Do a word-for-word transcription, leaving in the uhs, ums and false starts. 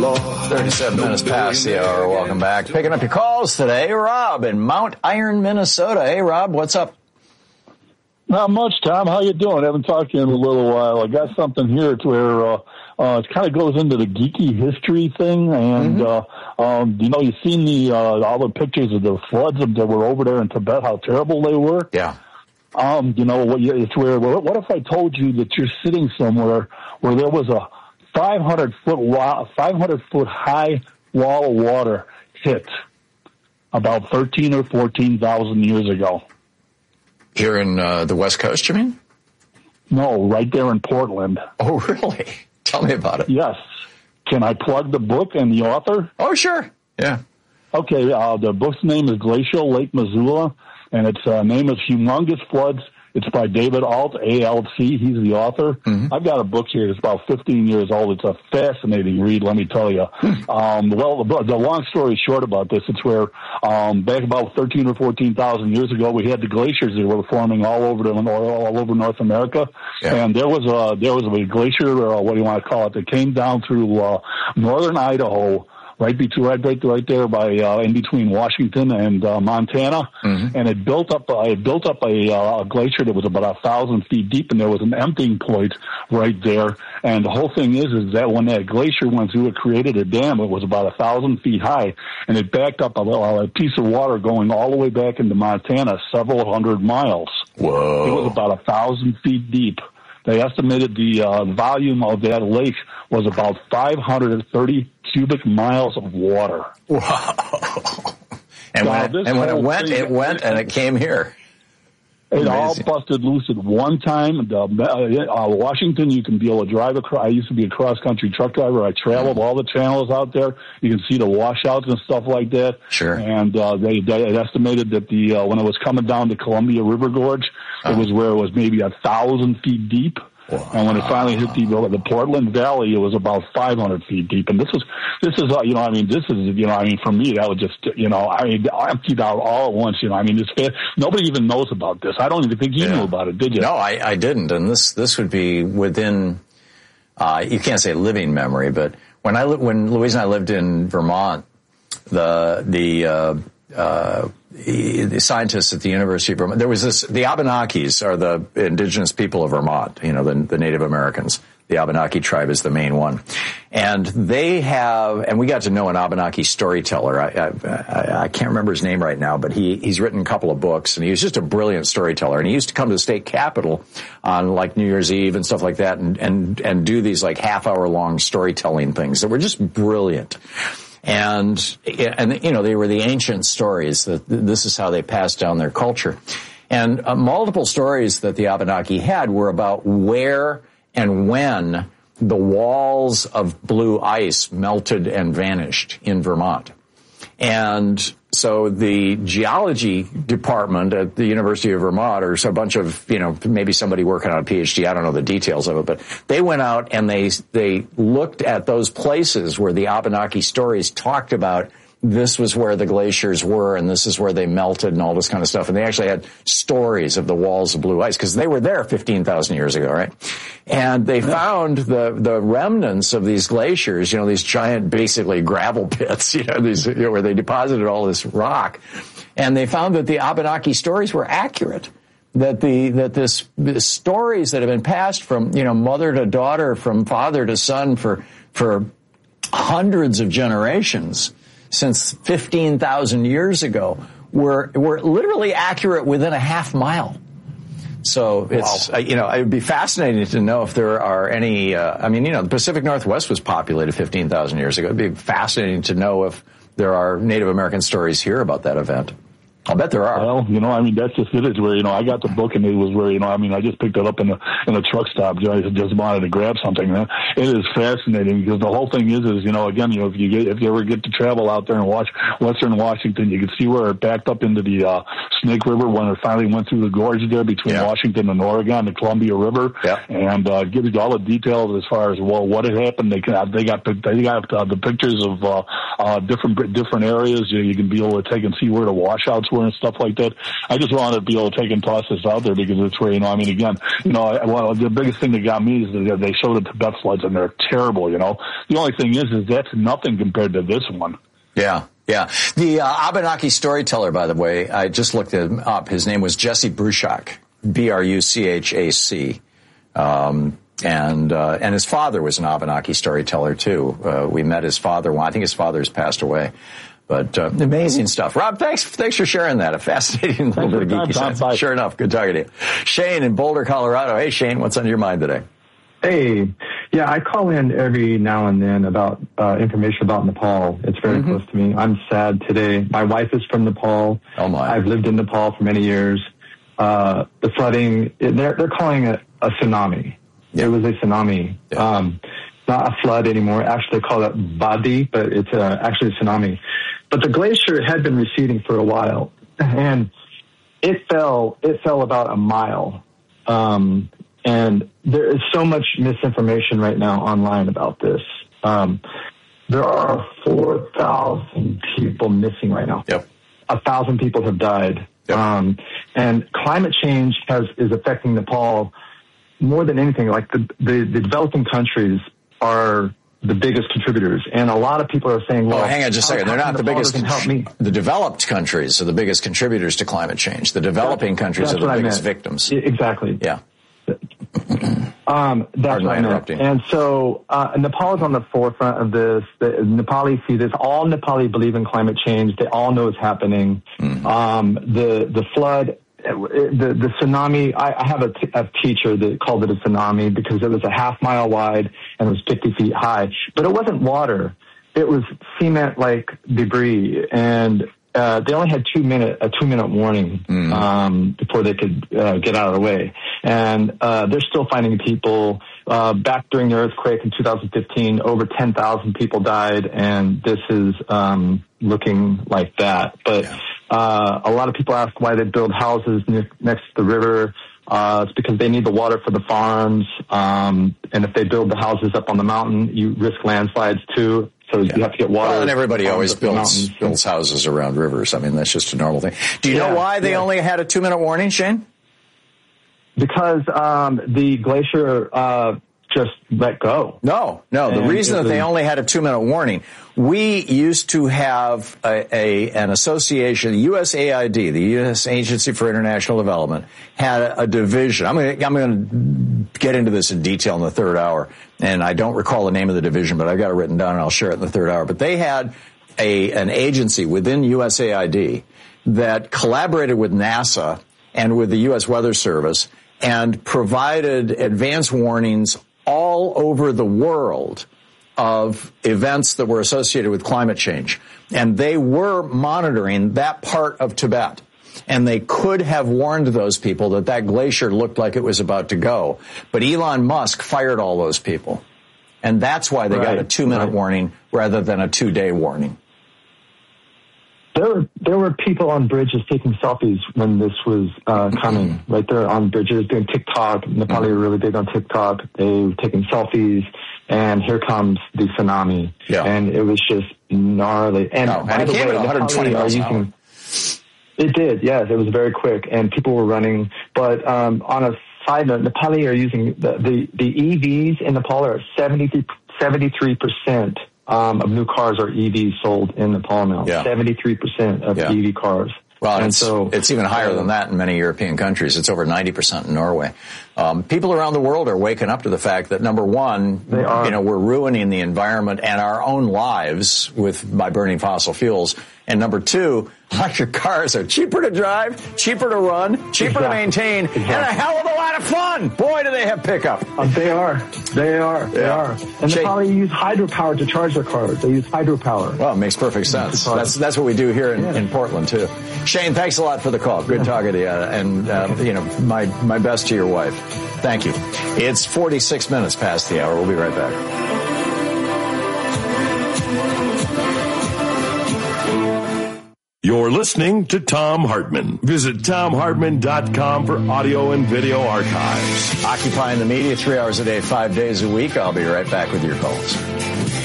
thirty-seven minutes past the hour. Welcome back. Picking up your calls today. Rob in Mount Iron, Minnesota. Hey, Rob, what's up? Not much, Tom. How you doing? I haven't talked to you in a little while. I got something here to where uh, uh, it kind of goes into the geeky history thing. And, mm-hmm. uh, um, you know, you've seen the uh, all the pictures of the floods that were over there in Tibet, how terrible they were. Yeah. Um, you know, it's where, what if I told you that you're sitting somewhere where there was a five hundred foot, five hundred foot high wall of water hit about thirteen or fourteen thousand years ago? Here in uh, the West Coast, you mean? No, right there in Portland. Oh, really? Tell me about it. Yes. Can I plug the book and the author? Oh, sure. Yeah. Okay, uh, the book's name is Glacial Lake Missoula, and its uh, name is Humongous Floods. It's by David Alt, A L C. He's the author. Mm-hmm. I've got a book here that's about fifteen years old. It's a fascinating read, let me tell you. um, well, the, the long story short about this, it's where um, back about thirteen or fourteen thousand years ago, we had the glaciers that were forming all over the, all over North America, yeah. and there was a there was a glacier, or what do you want to call it, that came down through uh, northern Idaho. Right between, right, right, right there by, uh, in between Washington and, uh, Montana. Mm-hmm. And it built up, uh, it built up a, uh, a glacier that was about a thousand feet deep, and there was an emptying point right there. And the whole thing is, is that when that glacier went through, it created a dam. It was about a thousand feet high, and it backed up a, a piece of water going all the way back into Montana, several hundred miles. Whoa. It was about a thousand feet deep. They estimated the uh, volume of that lake was about five hundred thirty cubic miles of water. Wow. And when, it, and when it went, thing, it went, and it came here. It Amazing. all busted loose at one time. The, uh, Washington, you can be able to drive across. I used to be a cross-country truck driver. I traveled all the channels out there. You can see the washouts and stuff like that. Sure. And uh, they, they estimated that the uh, when it was coming down the Columbia River Gorge, oh. it was where it was maybe a thousand feet deep. Wow. And when it finally hit the the Portland Valley, it was about five hundred feet deep. And this is this is uh, you know I mean this is you know I mean for me that was just you know I mean emptied out all at once. You know I mean it's nobody even knows about this. I don't even think you yeah. knew about it, did you? No, I, I didn't. And this this would be within uh, you can't say living memory, but when I when Louise and I lived in Vermont, the the uh, uh, the scientists at the University of Vermont, there was this, the Abenakis are the indigenous people of Vermont, you know, the, the Native Americans. The Abenaki tribe is the main one. And they have, and we got to know an Abenaki storyteller. I, I, I can't remember his name right now, but he, he's written a couple of books, and he was just a brilliant storyteller. And he used to come to the state capitol on like New Year's Eve and stuff like that, and, and, and do these like half hour long storytelling things that were just brilliant. And, and, you know, they were the ancient stories that this is how they passed down their culture. And uh, multiple stories that the Abenaki had were about where and when the walls of blue ice melted and vanished in Vermont. And so the geology department at the University of Vermont, or a bunch of, you know, maybe somebody working on a PhD, I don't know the details of it, but they went out and they they looked at those places where the Abenaki stories talked about this was where the glaciers were and this is where they melted and all this kind of stuff. And they actually had stories of the walls of blue ice because they were there fifteen thousand years ago, right? And they found the, the remnants of these glaciers, you know, these giant, basically gravel pits, you know, these, you know, where they deposited all this rock. And they found that the Abenaki stories were accurate. That the, that this, the stories that have been passed from, you know, mother to daughter, from father to son for, for hundreds of generations, since fifteen thousand years ago, were were literally accurate within a half mile. So it's, wow. uh, you know, it would be fascinating to know if there are any, uh, I mean, you know, the Pacific Northwest was populated fifteen thousand years ago. It would be fascinating to know if there are Native American stories here about that event. I'll bet there are. Well, you know, I mean, that's just it. Is where, you know, I got the book and it was where, you know, I mean, I just picked it up in the in the truck stop. I just wanted to grab something. Man. It is fascinating because the whole thing is, is you know, again, you know, if you get if you ever get to travel out there and watch Western Washington, you can see where it backed up into the uh, Snake River when it finally went through the gorge there between yeah. Washington and Oregon, the Columbia River, yeah. and uh, gives you all the details as far as well what had happened. They got they got they got uh, the pictures of uh, uh, different different areas. You, you can be able to take and see where the washouts were and stuff like that. I just wanted to be able to take and toss this out there because it's where, you know, I mean, again, you know, I, well, the biggest thing that got me is that they showed the Tibet floods and they're terrible, you know. The only thing is, is that's nothing compared to this one. Yeah. Yeah. The uh, Abenaki storyteller, by the way, I just looked him up. His name was Jesse Bruchac, B R U C H A C. Um, and, uh, and his father was an Abenaki storyteller too. Uh, we met his father. Well, I think his father has passed away. But, uh, amazing stuff. Rob, thanks, thanks for sharing that. A fascinating little bit of geeky science. Sure enough. Good talking to you. Shane in Boulder, Colorado. Hey, Shane, what's on your mind today? Hey, yeah, I call in every now and then about uh, information about Nepal. It's very mm-hmm. close to me. I'm sad today. My wife is from Nepal. Oh my! I've lived in Nepal for many years. Uh, the flooding, they're they're calling it a tsunami. Yeah. It was a tsunami, yeah. um, not a flood anymore. Actually, they call it Badi, but it's uh, actually a tsunami. But the glacier had been receding for a while, and it fell. It fell about a mile. Um, And there is so much misinformation right now online about this. Um, there are four thousand people missing right now. Yep. A thousand people have died. Yep. Um, and climate change has, is affecting Nepal more than anything. Like the, the, the developing countries are the biggest contributors. And a lot of people are saying, well, oh, hang on just a second. They're not the biggest. Help me. The developed countries are the biggest contributors to climate change. The developing that's, countries that's are the biggest meant. victims. Exactly. Yeah. Um, that's what I meant. And so uh, Nepal is on the forefront of this. The Nepali see this. All Nepali believe in climate change. They all know it's happening. Mm-hmm. Um, the the flood, the the tsunami. I, I have a, t- a teacher that called it a tsunami because it was a half mile wide and it was fifty feet high. But it wasn't water. It was cement-like debris, and Uh, they only had two minute a two minute warning mm. um, before they could uh, get out of the way, and uh, they're still finding people. Uh, back during the earthquake in two thousand fifteen, over ten thousand people died, and this is um, looking like that. But uh, a lot of people ask why they build houses near, next to the river. Uh, it's because they need the water for the farms, um, and if they build the houses up on the mountain, you risk landslides too. So yeah. you have to get water. Well, and everybody always builds, builds houses around rivers. I mean, that's just a normal thing. Do you yeah, know why they yeah. only had a two-minute warning, Shane? Because um, the glacier uh, just let go. No, no. And the reason that they only had a two-minute warning, we used to have a, a an association, the U S A I D, the U S Agency for International Development, had a, a division. I'm going I'm going to get into this in detail in the third hour, and I don't recall the name of the division, but I've got it written down, and I'll share it in the third hour. But they had a an agency within U S A I D that collaborated with NASA and with the U S Weather Service and provided advance warnings all over the world of events that were associated with climate change. And they were monitoring that part of Tibet. And they could have warned those people that that glacier looked like it was about to go. But Elon Musk fired all those people. And that's why they right. got a two-minute right. warning rather than a two-day warning. There were, there were people on bridges taking selfies when this was uh, coming, right there on bridges doing TikTok. Nepali were really big on TikTok. They were taking selfies, and here comes the tsunami. Yeah. And it was just gnarly. And no, by and it the came way, at one hundred twenty miles an hour. It did, yes. It was very quick, and people were running. But um, on a side note, Nepali are using the, the, the E Vs in Nepal are seventy-three percent. Um, of new cars are E Vs sold in Nepal now. Yeah. seventy-three percent of yeah. E V cars. Well, and it's, so, it's even higher uh, than that in many European countries. It's over ninety percent in Norway. Um, people around the world are waking up to the fact that, number one, you know, we're ruining the environment and our own lives with by burning fossil fuels. And number two, electric cars are cheaper to drive, cheaper to run, cheaper exactly. to maintain, exactly. and a hell of a lot of fun. Boy, do they have pickup. Uh, they are. They are. They yeah. are. And they probably use hydropower to charge their cars. They use hydropower. Well, it makes perfect sense. That's that's what we do here in, yeah. in Portland, too. Shane, thanks a lot for the call. Good talking to you. And, uh, you know, my, my best to your wife. Thank you. It's forty-six minutes past the hour. We'll be right back. You're listening to Thom Hartmann. Visit Thom Hartmann dot com for audio and video archives. Occupying the media three hours a day, five days a week. I'll be right back with your calls.